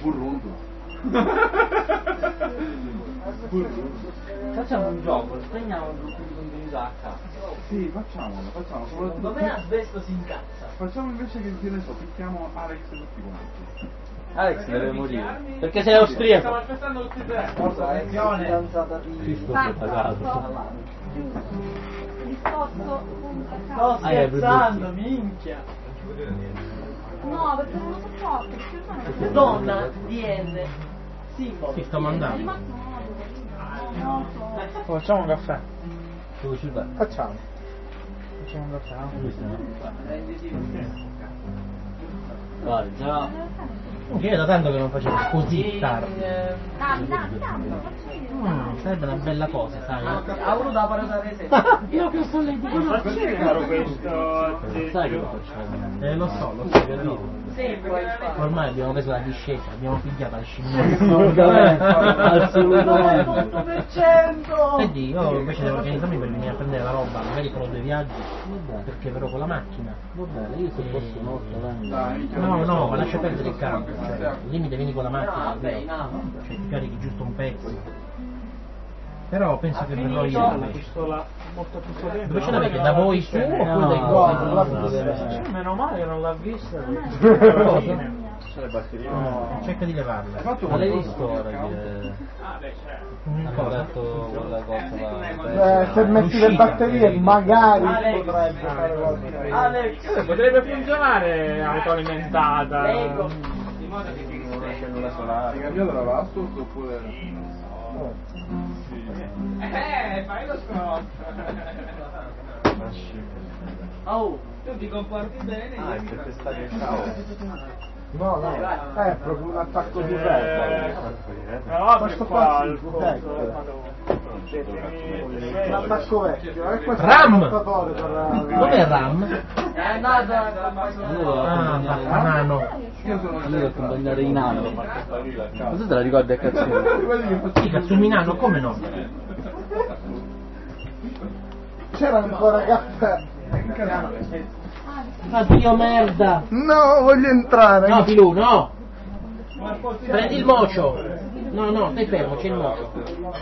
burruto. Facciamo un gioco, spegniamo il gruppo di contenuto a casa. Sì, facciamolo. Soprattutto Dov'è Asbesto si incazza? facciamo invece che ne so, picchiamo Alex tutti quanti. Alex deve morire. Perché sei austriaco. Stiamo aspettando tutti e tre. Forza, fidanzata di... Sto scherzando, minchia. No, perché non lo sopporto, perché Donna, DN, simbolo. Ti sto mandando. Facciamo un caffè. Dove ci vai? Facciamo un caffè. Guarda, già. Io da tanto che non facevo così tardi. Dammi, faccio io. Sarebbe una bella cosa, sai? Ha voluto la parata rete. Io che sono lì. Facciamo caro questo. Sai che lo facciamo? Lo so, però. Ormai abbiamo preso la discesa, abbiamo pigliato la scimmia. Assolutamente. Senti, io invece devo organizzarmi per venire a prendere la roba, magari farò 2 viaggi, perché verrò con la macchina. Va bene, io se posso un'orta vengo. No, ma lascia perdere il campo, cioè, al limite vieni con la macchina, cioè ti carichi giusto un pezzo. Però penso che verrò io. La pistola molto più potente. Dove ce l'avete? Da voi su oppure dai qua? Meno male che non l'ha vista. C'è le batterie? Cerca di levarla. Ma l'hai visto ora che hanno detto quella cosa Se metti le batterie magari potrebbe fare qualcosa. Alex, potrebbe funzionare autoalimentata. Ecco. una cellula solare. Hai cambiato la password oppure... Fai lo scrotto. Oh, Tu ti comporti bene. Ah, è per testare il caos. No, è proprio un attacco di ferro. No, Questo qua sì, un attacco vecchio. E questo RAM! è un portatore per la... Dov'è RAM? è andata Ah, nano. Io devo accompagnare i nano. Cosa te la ricordi a cazzino? Sì, Katsumi nano, come no? C'era ancora caffè. Addio merda! No, voglio entrare. No, Pilù, no! Prendi il mocio! No, stai fermo, c'è il mocio.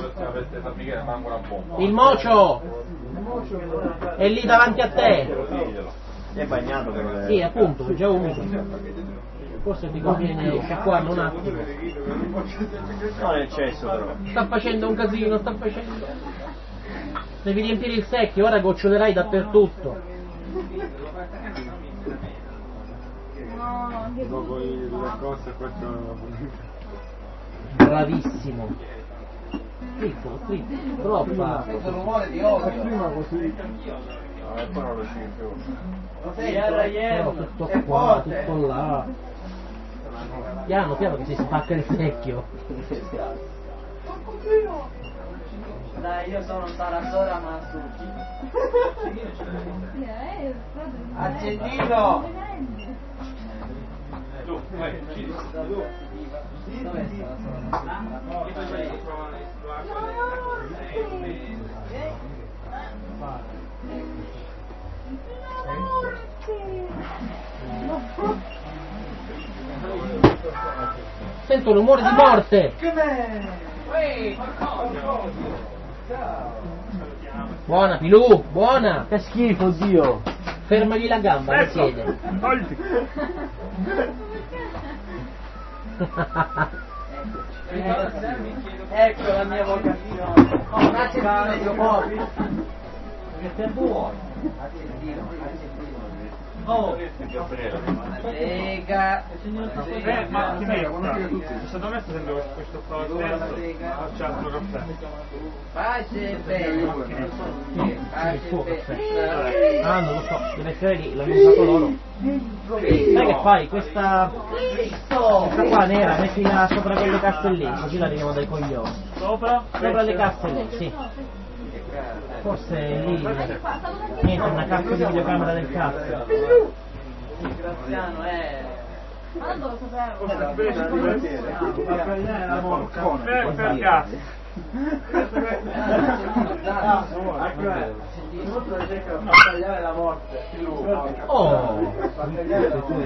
Il mocio! È lì davanti a te! È bagnato però. Sì, appunto, è già umido. Forse ti conviene sciacquarlo un attimo. Non è eccesso però. Sta facendo un casino, sta facendo. Devi riempire il secchio, ora gocciolerai dappertutto. Dopo le cose questo... Bravissimo. Piccolo, troppa. questo rumore di odio. Prima così. E poi non lo scegli più. Lo sei, era ieri. Tutto qua, tutto là. Piano che si spacca il secchio. Dai, io sono Sarasora Masuki. Argentino! Dov'è Sento rumore di morte. Buona Pilù, buona. Che schifo, Dio! Fermagli la gamba, la chiede. Ecco la mia vocazione. Oh, un accendino di fuori. Che tempo vuoi? Accendino. Oh, lega. Ma chi mette? Secondo me sta sempre questo processo. C'è altro caffè. Pace bella. Il suo caffè. Ah, non lo so, deve essere lì, l'hanno usato loro. Sai che fai? Questa qua nera, mettila sopra quelle casse lì, così la tiriamo dai coglioni. Sopra? Sopra le casse lì, sì. Forse lì niente, una cassa di videocamera del cazzo. Graziano è. Ma non lo sapevo. Per gas. Tagliare la morte. Oh!